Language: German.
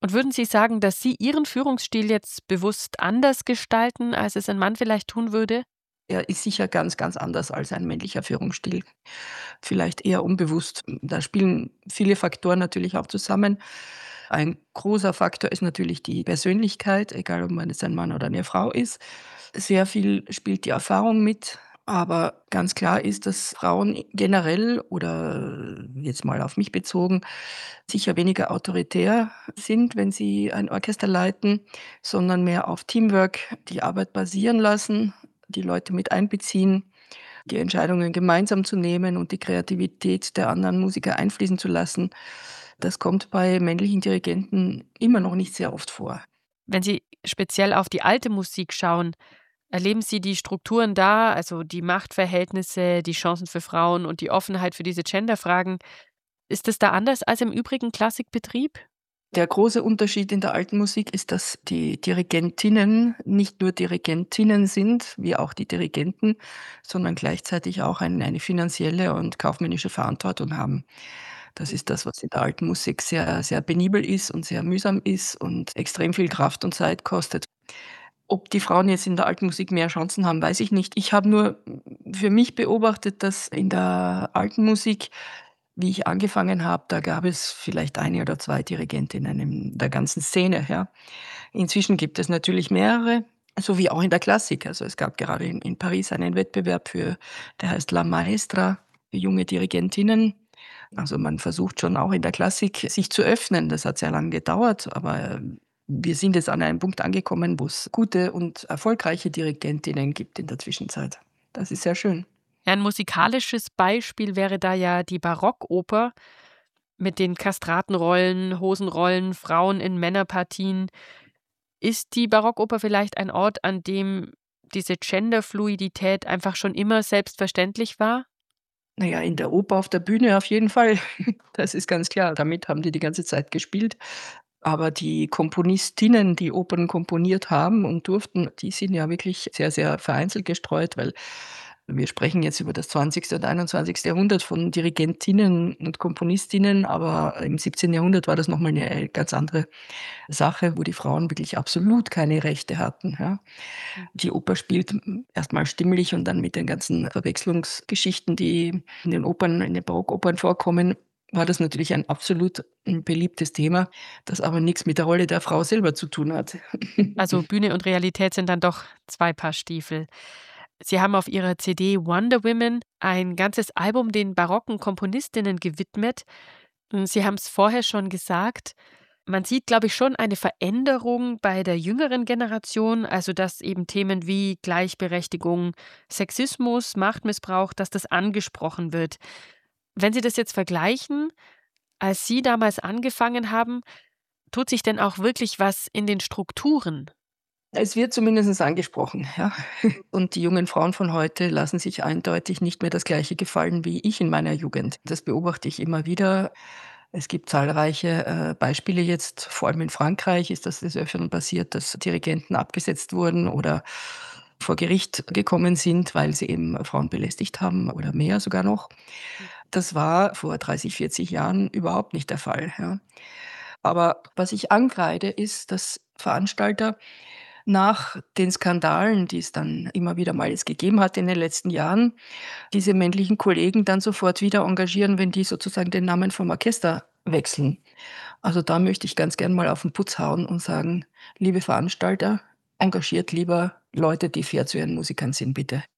Und würden Sie sagen, dass Sie Ihren Führungsstil jetzt bewusst anders gestalten, als es ein Mann vielleicht tun würde? Er ist sicher ganz, ganz anders als ein männlicher Führungsstil. Vielleicht eher unbewusst. Da spielen viele Faktoren natürlich auch zusammen. Ein großer Faktor ist natürlich die Persönlichkeit, egal ob man jetzt ein Mann oder eine Frau ist. Sehr viel spielt die Erfahrung mit, aber ganz klar ist, dass Frauen generell oder jetzt mal auf mich bezogen, sicher weniger autoritär sind, wenn sie ein Orchester leiten, sondern mehr auf Teamwork, die Arbeit basieren lassen, die Leute mit einbeziehen, die Entscheidungen gemeinsam zu nehmen und die Kreativität der anderen Musiker einfließen zu lassen. Das kommt bei männlichen Dirigenten immer noch nicht sehr oft vor. Wenn Sie speziell auf die alte Musik schauen, erleben Sie die Strukturen da, also die Machtverhältnisse, die Chancen für Frauen und die Offenheit für diese Genderfragen, ist es da anders als im übrigen Klassikbetrieb? Der große Unterschied in der alten Musik ist, dass die Dirigentinnen nicht nur Dirigentinnen sind, wie auch die Dirigenten, sondern gleichzeitig auch eine finanzielle und kaufmännische Verantwortung haben. Das ist das, was in der alten Musik sehr, sehr penibel ist und sehr mühsam ist und extrem viel Kraft und Zeit kostet. Ob die Frauen jetzt in der alten Musik mehr Chancen haben, weiß ich nicht. Ich habe nur für mich beobachtet, dass in der alten Musik, wie ich angefangen habe, da gab es vielleicht eine oder 2 Dirigentinnen in der ganzen Szene, ja. Inzwischen gibt es natürlich mehrere, so wie auch in der Klassik. Also, es gab gerade in Paris einen Wettbewerb der heißt La Maestra, für junge Dirigentinnen. Also, man versucht schon auch in der Klassik sich zu öffnen. Das hat sehr lang gedauert, aber wir sind jetzt an einem Punkt angekommen, wo es gute und erfolgreiche Dirigentinnen gibt in der Zwischenzeit. Das ist sehr schön. Ja, ein musikalisches Beispiel wäre da ja die Barockoper mit den Kastratenrollen, Hosenrollen, Frauen in Männerpartien. Ist die Barockoper vielleicht ein Ort, an dem diese Genderfluidität einfach schon immer selbstverständlich war? Na ja, in der Oper auf der Bühne auf jeden Fall. Das ist ganz klar. Damit haben die ganze Zeit gespielt. Aber die Komponistinnen, die Opern komponiert haben und durften, die sind ja wirklich sehr, sehr vereinzelt gestreut, weil wir sprechen jetzt über das 20. und 21. Jahrhundert von Dirigentinnen und Komponistinnen, aber im 17. Jahrhundert war das noch mal 'ne ganz andere Sache, wo die Frauen wirklich absolut keine Rechte hatten, ja. Die Oper spielt erst mal stimmlich und dann mit den ganzen Verwechslungsgeschichten, die in den Barockopern vorkommen, war das natürlich ein absolut, beliebtes Thema, das aber nix mit der Rolle der Frau selber zu tun hat. Also Bühne und Realität sind dann doch 2 Paar Stiefel. Sie haben auf Ihrer CD „Wonder Women“ ein ganzes Album den barocken Komponistinnen gewidmet. Sie haben es vorher schon gesagt, man sieht, glaube ich, schon eine Veränderung bei der jüngeren Generation, also dass eben Themen wie Gleichberechtigung, Sexismus, Machtmissbrauch, dass das angesprochen wird. Wenn Sie das jetzt vergleichen, als Sie damals angefangen haben, tut sich denn auch wirklich was in den Strukturen? Es wird zumindest angesprochen, ja. Und die jungen Frauen von heute lassen sich eindeutig nicht mehr das Gleiche gefallen wie ich in meiner Jugend. Das beobachte ich immer wieder. Es gibt zahlreiche, Beispiele jetzt, vor allem in Frankreich ist das des Öfteren passiert, dass Dirigenten abgesetzt wurden oder vor Gericht gekommen sind, weil sie eben Frauen belästigt haben oder mehr sogar noch. Das war vor 30, 40 Jahren überhaupt nicht der Fall, ja. Aber was ich ankreide, ist, dass Veranstalter nach den Skandalen, die es dann immer wieder mal jetzt gegeben hat in den letzten Jahren, diese männlichen Kollegen dann sofort wieder engagieren, wenn die sozusagen den Namen vom Orchester wechseln. Also, da möchte ich ganz gern mal auf den Putz hauen und sagen: „Liebe Veranstalter, engagiert lieber Leute, die fair zu ihren Musikern sind, bitte.“